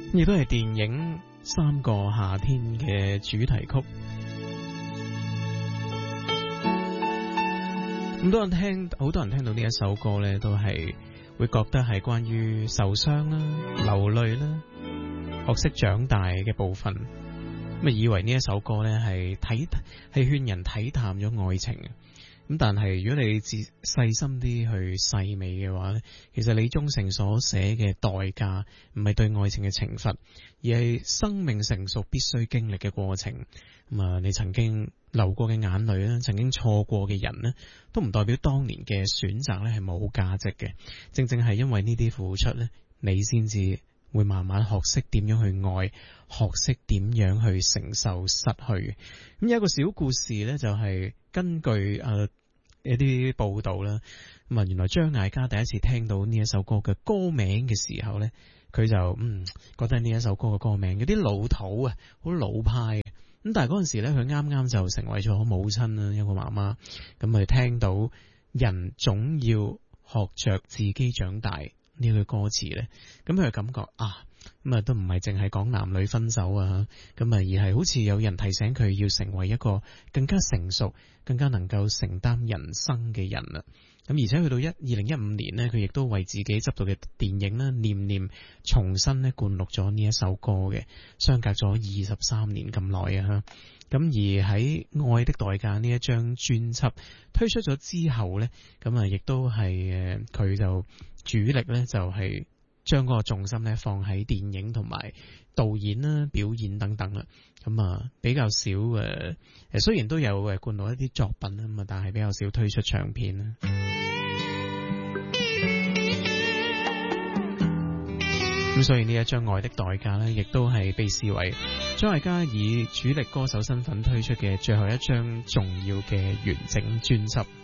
亦都係電影《三個夏天》嘅主題曲。咁多人聽，好多人聽到呢一首歌呢，都係會覺得係關於受傷啦、流淚啦、學識長大嘅部分。咁以為呢一首歌呢係勸人睇淡咗愛情。咁但係如果你細心啲去細味嘅話呢，其實李宗盛所寫嘅代價唔係對愛情嘅懲罰，而係生命成熟必須經歷嘅過程。咁啊，你曾經流過嘅眼淚咧，曾經錯過嘅人呢，都唔代表當年嘅選擇咧係冇價值嘅。正正係因為呢啲付出呢，你先至會慢慢學識點樣去愛，學識點樣去承受失去。咁有一個小故事呢，就係根據一啲報道啦。咁啊，原來張艾嘉第一次聽到呢一首歌嘅歌名嘅時候呢，佢就覺得呢一首歌嘅歌名有啲老土啊，好老派。咁但係嗰陣時呢，佢啱啱就成為咗母親啦，一個媽媽。咁佢聽到人總要學着自己長大呢句歌詞呢，咁佢就感覺咁啊都唔係淨係講男女分手啊，咁啊而係好似有人提醒佢要成為一個更加成熟、更加能夠承擔人生嘅人啦。咁而且去到2015年呢，佢亦都為自己執導嘅電影啦《念念》重新呢灌錄咗呢一首歌嘅，相隔咗23年咁耐啊。咁而喺《愛的代價》呢一張專輯推出咗之後呢，咁啊亦都係佢就主力呢，就係將嗰個重心呢放喺電影同埋導演啦、表演等等啦。咁啊比較少雖然都有灌錄一啲作品咁啊，但係比較少推出唱片啦。咁所以呢一張《愛的代價》呢，亦都係被視為張艾嘉以主力歌手身份推出嘅最後一張重要嘅完整專輯。